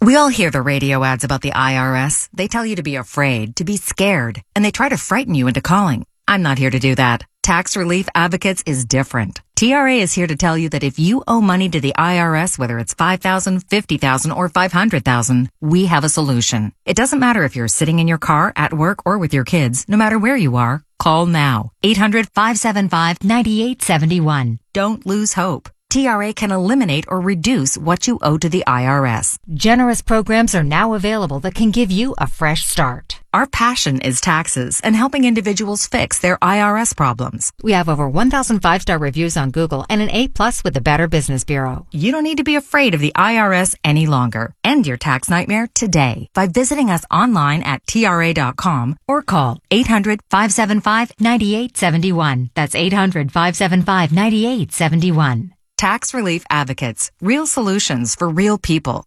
We all hear the radio ads about the IRS. They tell you to be afraid, to be scared, and they try to frighten you into calling. I'm not here to do that. Tax Relief Advocates is different. TRA is here to tell you that if you owe money to the IRS, whether it's $5,000, $50,000, or $500,000, we have a solution. It doesn't matter if you're sitting in your car, at work, or with your kids. No matter where you are, call now. 800-575-9871. Don't lose hope. TRA can eliminate or reduce what you owe to the IRS. Generous programs are now available that can give you a fresh start. Our passion is taxes and helping individuals fix their IRS problems. We have over 1,000 5-star reviews on Google and an A+ with the Better Business Bureau. You don't need to be afraid of the IRS any longer. End your tax nightmare today by visiting us online at TRA.com or call 800-575-9871. That's 800-575-9871. Tax Relief Advocates. Real solutions for real people.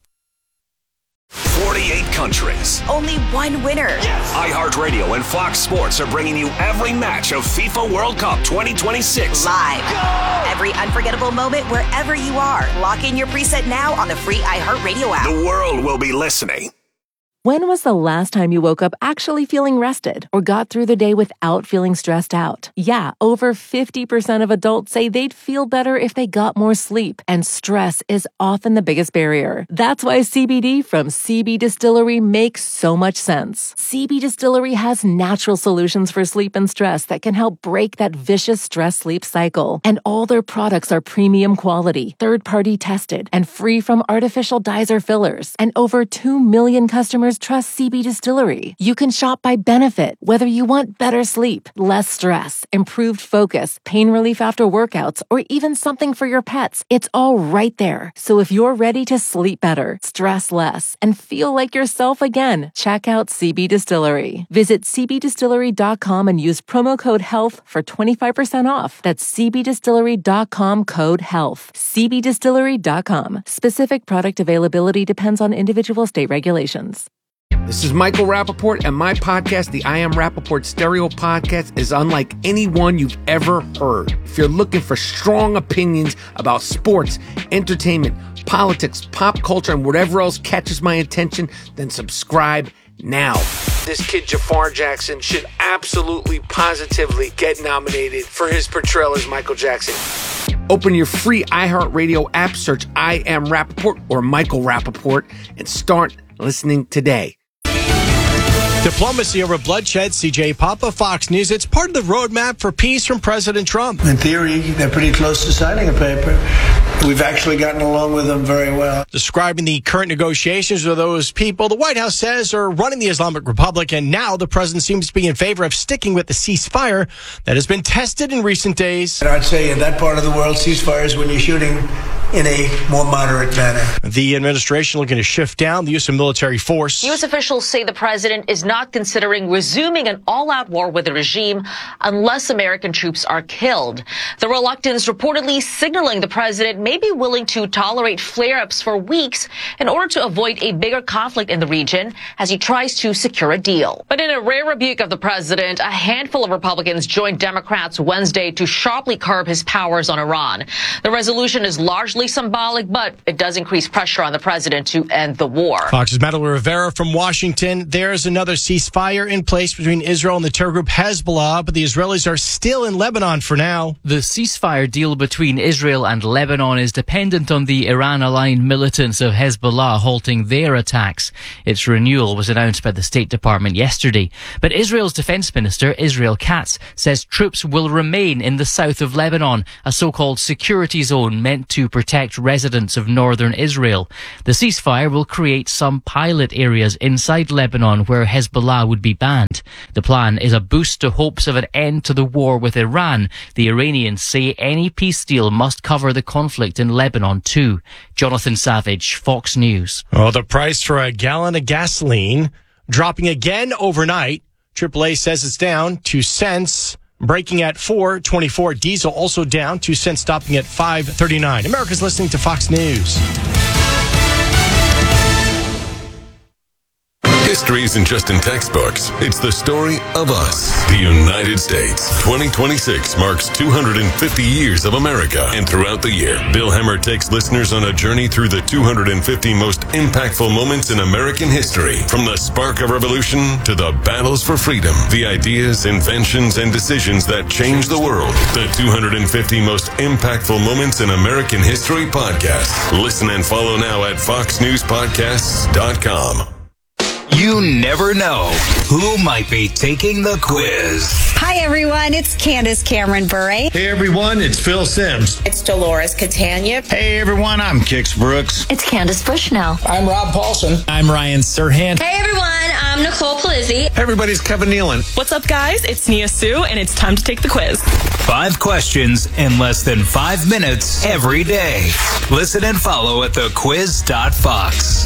48 countries. Only one winner. Yes. iHeartRadio and Fox Sports are bringing you every match of FIFA World Cup 2026. Live. Go! Every unforgettable moment wherever you are. Lock in your preset now on the free iHeartRadio app. The world will be listening. When was the last time you woke up actually feeling rested or got through the day without feeling stressed out? Yeah, over 50% of adults say they'd feel better if they got more sleep, and stress is often the biggest barrier. That's why CBD from CB Distillery makes so much sense. CB Distillery has natural solutions for sleep and stress that can help break that vicious stress-sleep cycle. And all their products are premium quality, third-party tested, and free from artificial dyes or fillers. And over 2 million customers trust CB Distillery. You can shop by benefit, whether you want better sleep, less stress, improved focus, pain relief after workouts, or even something for your pets. It's all right there. So if you're ready to sleep better, stress less, and feel like yourself again, check out CB Distillery. Visit cbdistillery.com and use promo code HEALTH for 25% off. That's cbdistillery.com, code HEALTH. cbdistillery.com. Specific product availability depends on individual state regulations. This is Michael Rappaport, and my podcast, the I Am Rappaport Stereo Podcast, is unlike any one you've ever heard. If you're looking for strong opinions about sports, entertainment, politics, pop culture, and whatever else catches my attention, then subscribe now. This kid Jafar Jackson should absolutely, positively get nominated for his portrayal as Michael Jackson. Open your free iHeartRadio app, search I Am Rappaport or Michael Rappaport, and start listening today. Diplomacy over bloodshed. CJ Papa, Fox News. It's part of the roadmap for peace from President Trump. In theory, they're pretty close to signing a paper. We've actually gotten along with them very well. Describing the current negotiations with those people the White House says are running the Islamic Republic, and now the president seems to be in favor of sticking with the ceasefire that has been tested in recent days. And I'd say in that part of the world, ceasefires when you're shooting in a more moderate manner. The administration looking to shift down the use of military force. U.S. officials say the president is not considering resuming an all-out war with the regime unless American troops are killed. The reluctance reportedly signaling the president may be willing to tolerate flare-ups for weeks in order to avoid a bigger conflict in the region as he tries to secure a deal. But in a rare rebuke of the president, a handful of Republicans joined Democrats Wednesday to sharply curb his powers on Iran. The resolution is largely symbolic, but it does increase pressure on the president to end the war. Fox's Madeline Rivera from Washington. There's another ceasefire in place between Israel and the terror group Hezbollah, but the Israelis are still in Lebanon for now. The ceasefire deal between Israel and Lebanon is dependent on the Iran-aligned militants of Hezbollah halting their attacks. Its renewal was announced by the State Department yesterday. But Israel's Defense Minister, Israel Katz, says troops will remain in the south of Lebanon, a so-called security zone meant to protect residents of northern Israel. The ceasefire will create some pilot areas inside Lebanon where Hezbollah would be banned. The plan is a boost to hopes of an end to the war with Iran. The Iranians say any peace deal must cover the conflict in Lebanon too. Jonathan Savage, Fox News. Oh, the price for a gallon of gasoline dropping again overnight. AAA says it's down 2 cents. Breaking at $4.24. Diesel also down 2 cents, stopping at $5.39. America's listening to Fox News. History isn't just in textbooks. It's the story of us, the United States. 2026 marks 250 years of America. And throughout the year, Bill Hemmer takes listeners on a journey through the 250 most impactful moments in American history. From the spark of revolution to the battles for freedom, the ideas, inventions, and decisions that changed the world. The 250 most impactful moments in American history podcast. Listen and follow now at foxnewspodcasts.com. You never know who might be taking the quiz. Hi, everyone. It's Candace Cameron Bure. Hey, everyone. It's Phil Sims. It's Dolores Catania. Hey, everyone. I'm Kix Brooks. It's Candace Bushnell. I'm Rob Paulson. I'm Ryan Serhant. Hey, everyone. I'm Nicole Palizzi. Hey, everybody's Kevin Nealon. What's up, guys? It's Nia Sue, and it's time to take the quiz. 5 questions in less than 5 minutes every day. Listen and follow at thequiz.fox.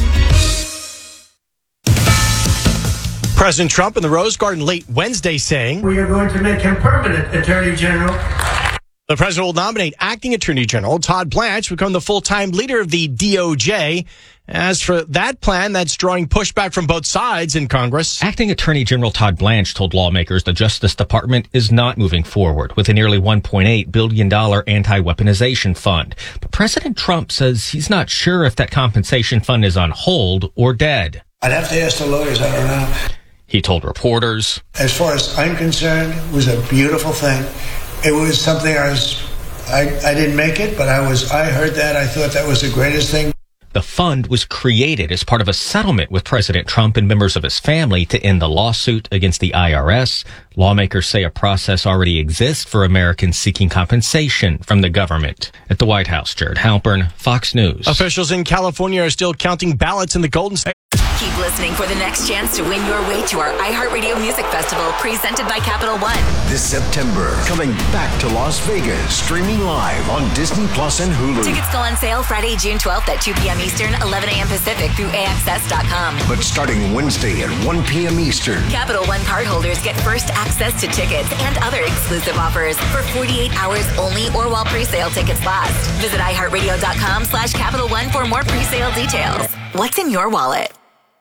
President Trump in the Rose Garden late Wednesday saying, "We are going to make him permanent Attorney General." The president will nominate acting Attorney General Todd Blanche to become the full-time leader of the DOJ. As for that plan, that's drawing pushback from both sides in Congress. Acting Attorney General Todd Blanche told lawmakers the Justice Department is not moving forward with a nearly $1.8 billion anti-weaponization fund. But President Trump says he's not sure if that compensation fund is on hold or dead. I'd have to ask the lawyers. I don't know. He told reporters, "As far as I'm concerned, it was a beautiful thing. It was something I didn't make it, but I heard that. I thought that was the greatest thing." The fund was created as part of a settlement with President Trump and members of his family to end the lawsuit against the IRS. Lawmakers say a process already exists for Americans seeking compensation from the government. At the White House, Jared Halpern, Fox News. Officials in California are still counting ballots in the Golden State. Keep listening for the next chance to win your way to our iHeartRadio Music Festival presented by Capital One. This September, coming back to Las Vegas, streaming live on Disney Plus and Hulu. Tickets go on sale Friday, June 12th at 2 p.m. Eastern, 11 a.m. Pacific through AXS.com. But starting Wednesday at 1 p.m. Eastern. Capital One cardholders get first access to tickets and other exclusive offers for 48 hours only or while pre-sale tickets last. Visit iHeartRadio.com/Capital One for more pre-sale details. What's in your wallet?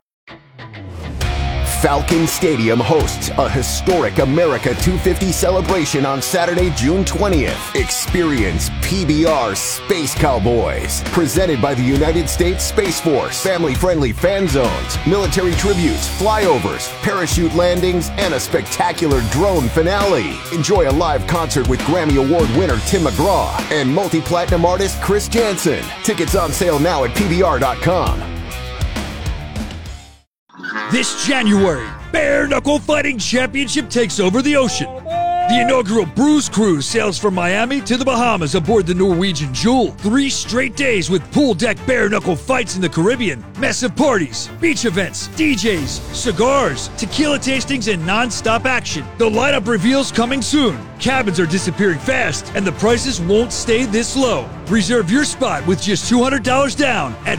Falcon Stadium hosts a historic America 250 celebration on Saturday, June 20th. Experience PBR Space Cowboys, presented by the United States Space Force. Family-friendly fan zones, military tributes, flyovers, parachute landings, and a spectacular drone finale. Enjoy a live concert with Grammy Award winner Tim McGraw and multi-platinum artist Chris Jansen. Tickets on sale now at PBR.com. This January, Bare Knuckle Fighting Championship takes over the ocean. The inaugural Bruise Cruise sails from Miami to the Bahamas aboard the Norwegian Jewel. 3 straight days with pool deck bare knuckle fights in the Caribbean, massive parties, beach events, DJs, cigars, tequila tastings, and non-stop action. The lineup reveals coming soon. Cabins are disappearing fast, and the prices won't stay this low. Reserve your spot with just $200 down at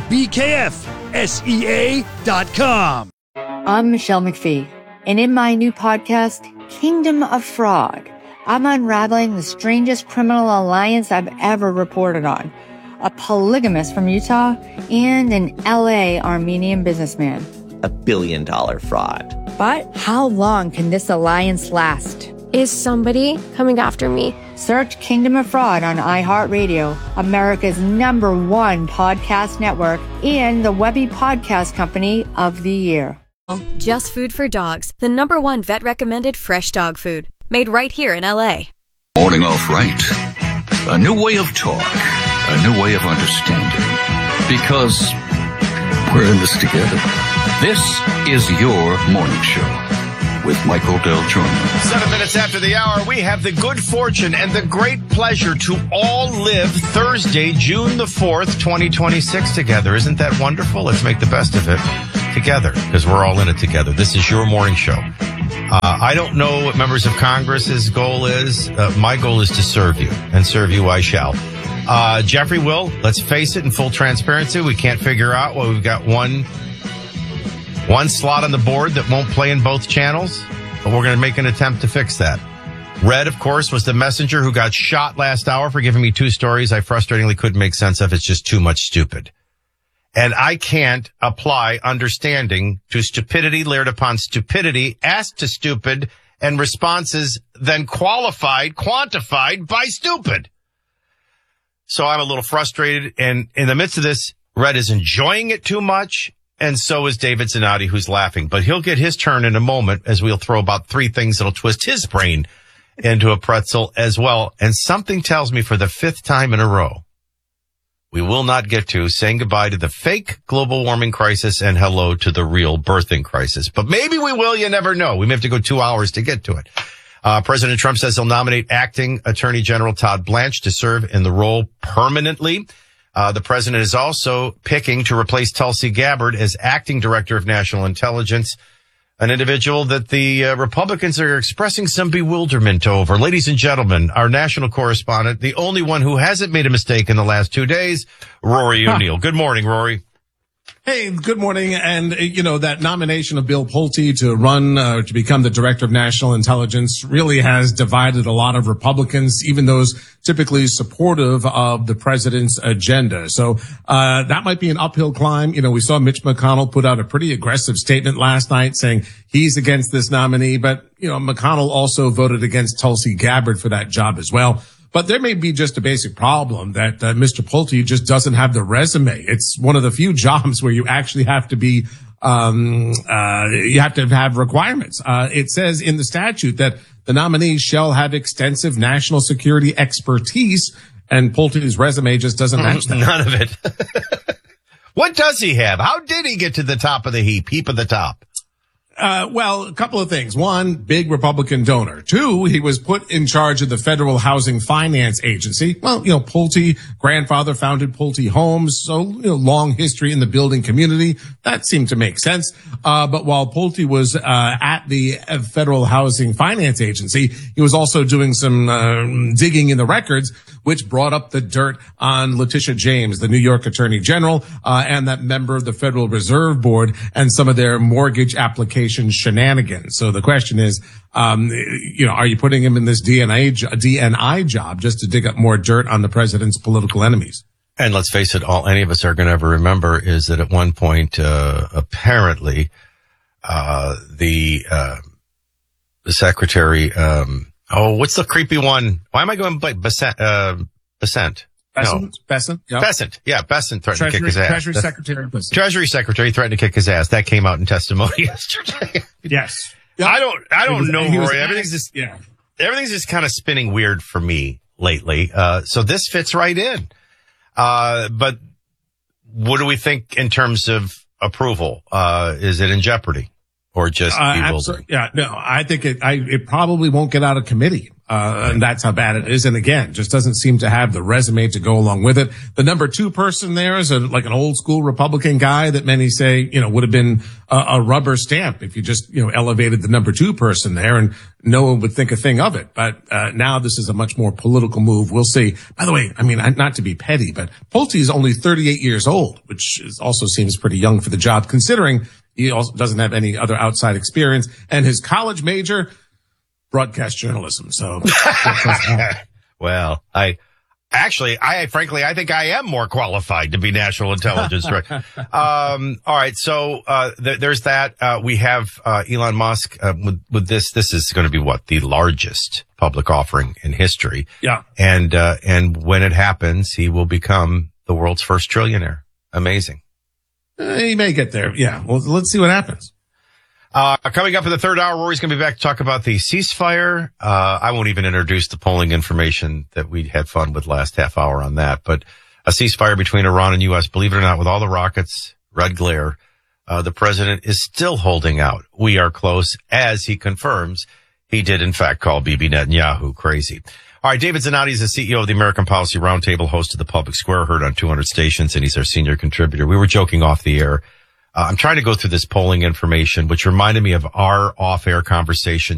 BKFSEA.com. I'm Michelle McPhee, and in my new podcast, Kingdom of Fraud, I'm unraveling the strangest criminal alliance I've ever reported on. A polygamist from Utah and an LA Armenian businessman. $1 billion fraud. But how long can this alliance last? Is somebody coming after me? Search Kingdom of Fraud on iHeartRadio, America's #1 podcast network, and the Webby Podcast Company of the Year. Just Food for Dogs, the #1 vet-recommended fresh dog food. Made right here in L.A. Morning off right. A new way of talk. A new way of understanding. Because we're in this together. This is your morning show with Michael Del Giorno. 7 minutes after the hour, we have the good fortune and the great pleasure to all live Thursday, June the 4th, 2026 together. Isn't that wonderful? Let's make the best of it together, because we're all in it together. This is your morning show. I don't know what members of Congress's goal is. My goal is to serve you, and serve you I shall. Jeffrey, Will, let's face it, in full transparency, we can't figure out why we've got one slot on the board that won't play in both channels, but we're going to make an attempt to fix that. Red, of course, was the messenger who got shot last hour for giving me 2 stories I frustratingly couldn't make sense of. It's just too much stupid. And I can't apply understanding to stupidity layered upon stupidity, asked to stupid, and responses then quantified by stupid. So I'm a little frustrated. And in the midst of this, Red is enjoying it too much. And so is David Zanotti, who's laughing. But he'll get his turn in a moment as we'll throw about 3 things that'll twist his brain into a pretzel as well. And something tells me for the 5th time in a row, we will not get to saying goodbye to the fake global warming crisis and hello to the real birthing crisis. But maybe we will. You never know. We may have to go 2 hours to get to it. President Trump says he'll nominate acting Attorney General Todd Blanche to serve in the role permanently. The president is also picking to replace Tulsi Gabbard as acting director of national intelligence, an individual that the Republicans are expressing some bewilderment over. Ladies and gentlemen, our national correspondent, the only one who hasn't made a mistake in the last 2 days, Rory O'Neill. Good morning, Rory. Hey, good morning. And, that nomination of Bill Pulte to run to become the director of national intelligence really has divided a lot of Republicans, even those typically supportive of the president's agenda. So that might be an uphill climb. We saw Mitch McConnell put out a pretty aggressive statement last night saying he's against this nominee. But, McConnell also voted against Tulsi Gabbard for that job as well. But there may be just a basic problem that Mr. Pulte just doesn't have the resume. It's one of the few jobs where you actually have to be, you have to have requirements. It says in the statute that the nominee shall have extensive national security expertise, and Pulte's resume just doesn't match that. None of it. What does he have? How did he get to the top of the heap of the top? Well, a couple of things. One, big Republican donor. 2, he was put in charge of the Federal Housing Finance Agency. Well, Pulte, grandfather founded Pulte Homes. So, long history in the building community. That seemed to make sense. But while Pulte was, at the Federal Housing Finance Agency, he was also doing some, digging in the records, which brought up the dirt on Letitia James, the New York Attorney General, and that member of the Federal Reserve Board and some of their mortgage applications shenanigans. So the question is, are you putting him in this DNI job just to dig up more dirt on the president's political enemies? And let's face it, all any of us are going to ever remember is that at one point, apparently, the secretary, what's the creepy one? Why am I going by Bessent? Bessent. Yep. Bessent. Yeah, Bessent threatened to kick his ass. Treasury Secretary Bessent. Treasury Secretary threatened to kick his ass. That came out in testimony yesterday. Yes. Yep. I don't know, Rory. Everything's just kind of spinning weird for me lately. So this fits right in. But what do we think in terms of approval? Is it in jeopardy or just bewildered? Yeah, no, I think it probably won't get out of committee. And that's how bad it is. And again, just doesn't seem to have the resume to go along with it. The number 2 person there is like an old school Republican guy that many say, would have been a rubber stamp if you just, elevated the number 2 person there and no one would think a thing of it. But, now this is a much more political move. We'll see. By the way, not to be petty, but Pulte is only 38 years old, which also seems pretty young for the job considering he also doesn't have any other outside experience and his college major, broadcast journalism. So, well, I frankly, I think I am more qualified to be national intelligence. Right. All right. So, there's that. We have, Elon Musk, with this is going to be the largest public offering in history. Yeah. And when it happens, he will become the world's first trillionaire. Amazing. He may get there. Yeah. Well, let's see what happens. Coming up in the 3rd hour, Rory's going to be back to talk about the ceasefire. I won't even introduce the polling information that we had fun with last half hour on that, but a ceasefire between Iran and U.S., believe it or not, with all the rockets, red glare, the president is still holding out. We are close, as he confirms he did in fact call Bibi Netanyahu crazy. All right, David Zanotti is the CEO of the American Policy Roundtable, host of the Public Square, heard on 200 stations, and he's our senior contributor. We were joking off the air. I'm trying to go through this polling information, which reminded me of our off-air conversation